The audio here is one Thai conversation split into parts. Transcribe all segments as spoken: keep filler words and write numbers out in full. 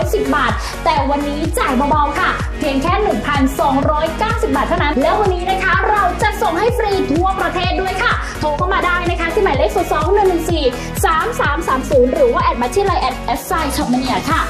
สิบบาทแต่วันนี้จ่ายเบาๆค่ะเพียงแค่ หนึ่งพันสองร้อยเก้าสิบบาทเท่านั้นแล้ววันนี้นะคะเราจะส่งให้ฟรีทั่วประเทศด้วยค่ะโทรเข้ามาได้นะคะที่หมายเลขศูนย์ สอง หนึ่ง หนึ่ง สี่ สาม สาม สาม ศูนย์หรือว่าแอดมาที่ไลน์แอดแอดไซน์ช็อปมะเนียค่ะ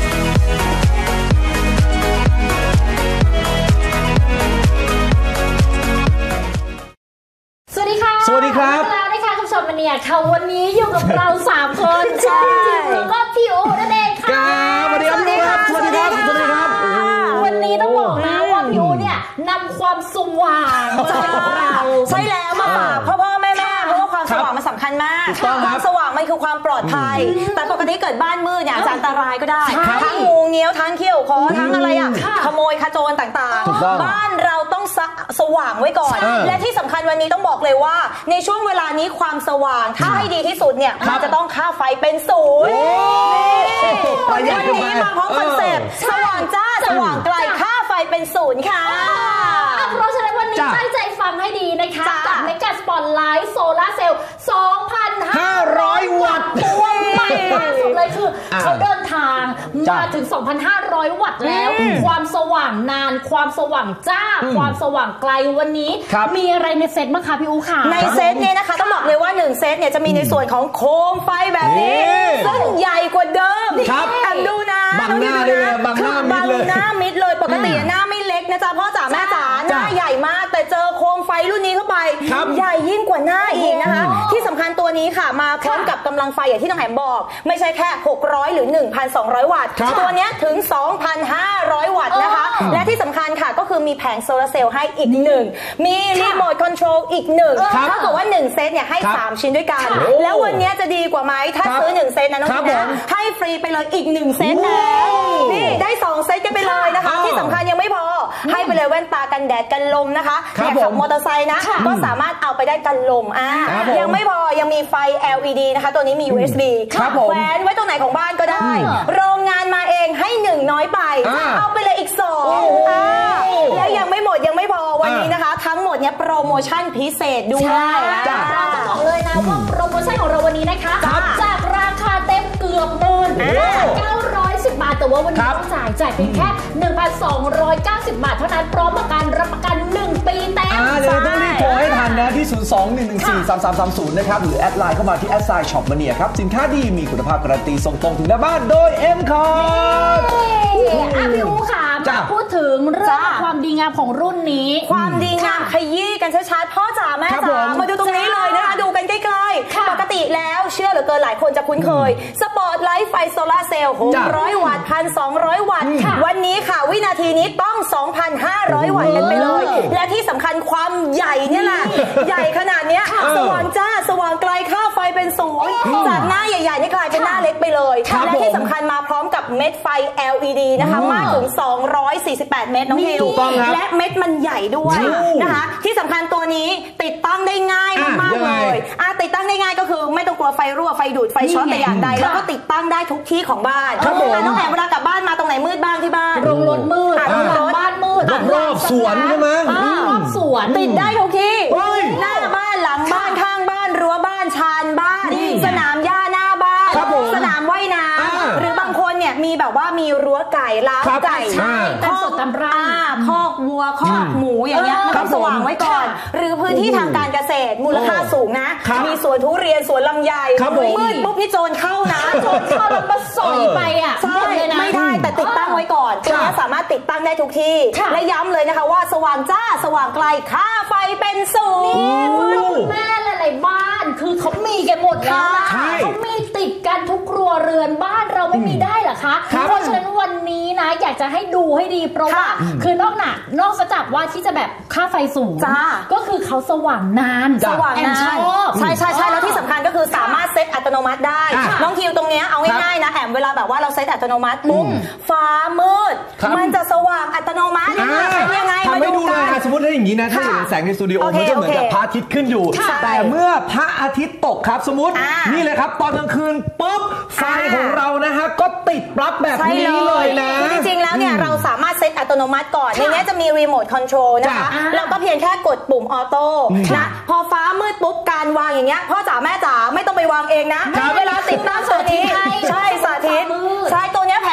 สวัสดีค่ะสวัสดีครับแล้วนะคะคุณชมมาเนี่ยค่ะวันนี้อยู่กับเราสามคนใช่แล้วก็พี่อู๋นั่นเองค่ะสวัสดีครับพี่อู๋ครับสวัสดีครับสวัสดีครับวันนี้ต้องบอกนะว่าพี่อู๋เนี่ยนำความสว่างจากเราใช่แล้วมาฝากพ่อพ่อแม่แม่เพราะว่าความสว่างมันสำคัญมากความสว่างมันคือความปลอดภัยแต่ปกติเกิดบ้านมืดเนี่ยจะอันตรายก็ได้ทั้งงูเงี้ยวทั้งเขี้ยวคอทั้งอะไรอ่ะขโมยขโจรต่างๆบ้านเราต้องสว่างไว้ก่อนและที่สำคัญวันนี้ต้องบอกเลยว่าในช่วงเวลานี้ความสว่างถ้าให้ดีที่สุดเนี่ยมันจะต้องค่าไฟเป็นศูนย์วันนี้มาพร้อมคอนเซ็ปต์สว่างจ้าสว่างไกลค่าไฟเป็นศูนย์ค่ะเพราะฉะนั้นวันนี้ตั้งใจฟังให้ดีนะคะกับเมกะสปอตไลท์โซลาร์เซลล์ สองพันห้าร้อย วัตต์ตัวใหม่ล่าสุดเลยคือเขาเดินทางมาถึง สองพันห้าร้อย วัตต์แล้วความสว่างนานความสว่างจ้าความสว่างไกลวันนี้มีอะไรในเซตบ้างคะพี่อู๋ค่ะในเซตเนี่ยนะคะต้องบอกเลยว่าหนึ่งเซตเนี่ยจะมีในส่วนของโคมไฟแบบนี้ซึ่งใหญ่กว่าเดิมแอบดูนะบังหน้าเลยบังหน้ามิดเลยหน้ามิดเลยปกติหน้าไม่เล็กนะจ๊ะพ่อจ๋าแม่จ๋าหน้าใหญ่มากแต่เจอโคมไฟรุ่นนี้เข้าไปใหญ่ยิ่งกว่าหน้าอีกนะคะที่สำคัญตัวนี้ค่ะมาพร้อมกับกำลังไฟอย่างที่น้องแหมบอกไม่ใช่แค่หกร้อยหรือ หนึ่งพันสองร้อย วัตต์ตัวนี้ถึง สองพันห้าร้อย วัตต์นะคะและที่สำคัญค่ะก็คือมีแผงโซลาร์เซลล์ให้อีกหนึ่งมีรีโมทคอนโทรลอีกหนึ่งถ้าเกิดว่าหนึ่งเซตเนี่ยให้สามชิ้นด้วยกันแล้ววันนี้จะดีกว่าไหมถ้าซื้อหนึ่งเซตนะน้องแหมให้ฟรีไปเลยอีกหนึ่งเซตแล้วนี่ได้สองเซตกันไปเลยนะคะที่สำคัญยังไม่พอให้ไปเลยแว่นตากันแดดกันลมนะคะอยากขับมอเตอร์ไซค์นะก็สามารถเอาไปได้กันลมอ่ะยังไม่พอยังมีไฟ แอล อี ดี นะคะตัวนี้มี ยู เอส บี แขวนไว้ตรงไหนของบ้านก็ได้โรงงานมาเองให้หนึ่งน้อยไปเอาไปเลยอีกสองแล้วยังไม่หมดยังไม่พอวันนี้นะคะทั้งหมดเนี่ยโปรโมชั่นพิเศษด้วยเราจะบอกเลยนะว่าโปรโมชั่นของเราวันนี้นะคะจากราคาเต็มเกือบหมื่นเก้าร้อยสิบบาทแต่ว่าวันนี้ต้องจ่ายจ่ายเพียงแค่ หนึ่งพันสองร้อยเก้าสิบบาทเท่านั้นพร้อมประกันรับประกันหนึ่งปีเต็มเดี๋ยวต้องรีบโทรให้ทันนะที่ ศูนย์ สอง หนึ่ง หนึ่ง สี่ สาม สาม สาม ศูนย์ นะครับหรือแอดไลน์เข้ามาที่แอดไซน์ช็อปมะเนียครับสินค้าดีมีคุณภาพการันตีส่งตรงถึงหน้าบ้านโดย เอ็ม คอร์ดอ่ะพี่อู๋ค่ะมาพูดถึงเรื่องความดีงามของรุ่นนี้ความดีงามขยี้กันชัดๆพ่อจ๋าแม่จ๋ามาดูตรงนี้เลยนะคะดูกันใกล้ๆปกติแล้วเชื่อเหลือเกินหลายคนจะคุ้นเคยสปอตไลท์ไฟโซลาร์เซลล์หกร้อยวัตต์ หนึ่งพันสองร้อย วัตต์วันนี้ค่ะวินาทีนี้ต้อง สองพันห้าร้อย วัตต์กันไปเลยและที่สำคัญความใหญ่เนี่ยแหละใหญ่ขนาดนี้สว่างจ้าสว่างไกลค่าไฟเป็นศูนย์จากหน้าใหญ่ๆนี่กลายเป็นหน้าเล็กไปเลยและที่สำคัญมาพร้อมกับเม็ดไฟ แอล อี ดี นะคะมากถึงสองร้อยสี่สิบแปดเม็ดน้องฮิวและเม็ดมันใหญ่ด้วยนะคะที่สำคัญตัวนี้ติดตั้งได้ง่ายมากๆเลยอ่ะติดตั้งได้ง่ายก็คือไม่ต้องกลัวไฟรั่วไฟดูดไฟช็อตแต่อย่างใดแล้วก็ติดตั้งได้ทุกที่ของบ้านน้องแหมเวลากลับบ้านมาตรงไหนมืดบ้างที่บ้านโรงรถมืดรถบ้านมืดรอบสวนใช่ไหมรอบสวนติดได้ทุกที่หน้าบ้านหลังบ้านข้างบ้านรั้วบ้านชานบ้านสนามหญ้าหน้าบ้านสนามว่ายน้ำหรือบางคนเนี่ยมีแบบว่ามีรั้วไก่ล้าวไก่คอกตำราคอกวัวคอกหมูอย่างเงี้ยมันต้องสว่างไว้ก่อนหรือพื้นที่ทางการเกษตรมูลค่าสูงนะมีสวนทุเรียนสวนลำไยมืดปุ๊บนี่โจรเข้านะโจรเข้าแล้วมาสอยไปอ่ะไม่ได้แต่ติดตั้งไว้ก่อนตัวนี้สามารถติดตั้งได้ทุกที่และย้ำเลยนะคะว่าสว่างจ้าสว่างไกลค่าไฟเป็นศูนย์แม่หลายๆบ้านคือเขามีกันหมดแล้วนะเขามีติดกันทุกครัวเรือนบ้านเราไม่มีได้หรอคะเพราะฉะนั้นวันนี้นะอยากจะให้ดูให้ดีเพราะว่าคือนอกหนักนอกจากว่าที่จะแบบค่าไฟสูงก็คือเขาสว่างนานสว่างนานใช่ใช่ใช่แล้วที่สำคัญก็คือสามารถเซตอัตโนมัติได้น้องคิวตรงนี้เอาง่ายๆนะแอมเวลาแบบว่าเราเซตอัตโนมัติปุ๊บฟ้ามืดมันจะสว่างอัตโนมัติยังไงมาดูกันสมมติถ้าอย่างนี้นะถ้าเห็นแสงในสตูดิโอมันจะเหมือนกับพระอาทิตย์ขึ้นอยู่แต่เมื่อพระอาทิตย์ตกครับสมมตินี่เลยครับตอนกลางคืนปุ๊บไฟของเรานะฮะก็ติดปลั๊กแบบนี้เลยนะจริงๆแล้วเนี่ยเราสามารถเซตอัตโนมัติก่อนในนี้จะมีรีโมทคอนโทรลนะคะเราก็เพียงแค่กดปุ่มออโต้นะพอฟ้ามืดปุ๊บการวางอย่างเงี้ยพ่อจ๋าแม่จ๋าไม่ต้องไปวางเองนะเวลาติดตั้งตัวนี้ใช่สาธิตใช่ตัวนี้